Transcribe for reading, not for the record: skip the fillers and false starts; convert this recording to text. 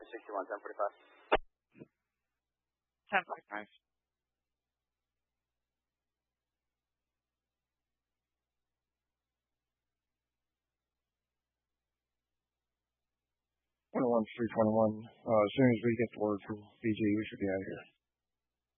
61, 1045. 1045. One 321. As soon as we get the word from BG, we should be out of here.